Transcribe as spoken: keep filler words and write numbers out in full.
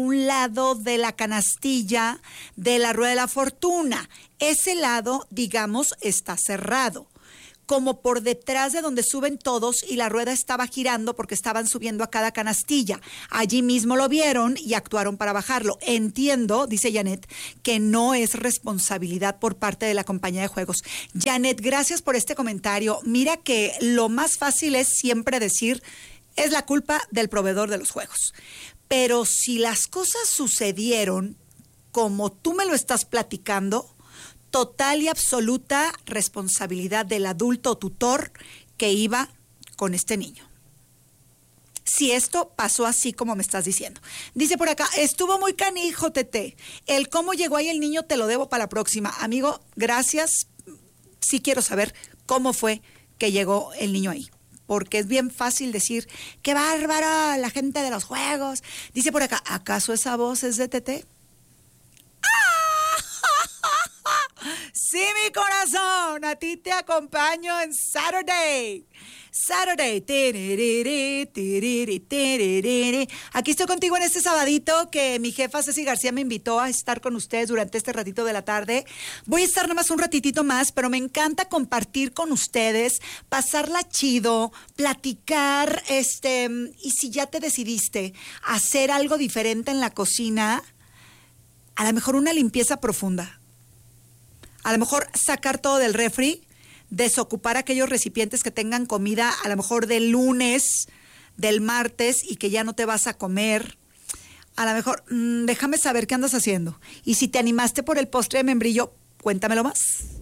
un lado de la canastilla de la rueda de la fortuna. Ese lado, digamos, está cerrado, como por detrás de donde suben todos, y la rueda estaba girando porque estaban subiendo a cada canastilla. Allí mismo lo vieron y actuaron para bajarlo. Entiendo, dice Janet, que no es responsabilidad por parte de la compañía de juegos. Janet, gracias por este comentario. Mira que lo más fácil es siempre decir, es la culpa del proveedor de los juegos. Pero si las cosas sucedieron como tú me lo estás platicando, total y absoluta responsabilidad del adulto tutor que iba con este niño. Si esto pasó así como me estás diciendo. Dice por acá, estuvo muy canijo, Tete. El cómo llegó ahí el niño te lo debo para la próxima. Amigo, gracias. Sí quiero saber cómo fue que llegó el niño ahí. Porque es bien fácil decir, ¡qué bárbaro! La gente de los juegos. Dice por acá, ¿acaso esa voz es de Tete? Sí, mi corazón, a ti te acompaño en Saturday. Saturday. Aquí estoy contigo en este sabadito que mi jefa Ceci García me invitó a estar con ustedes durante este ratito de la tarde. Voy a estar nada más un ratitito más, pero me encanta compartir con ustedes, pasarla chido, platicar, este, y si ya te decidiste hacer algo diferente en la cocina, a lo mejor una limpieza profunda. A lo mejor sacar todo del refri, desocupar aquellos recipientes que tengan comida, a lo mejor del lunes, del martes, y que ya no te vas a comer. A lo mejor, mmm, déjame saber qué andas haciendo. Y si te animaste por el postre de membrillo, cuéntamelo más.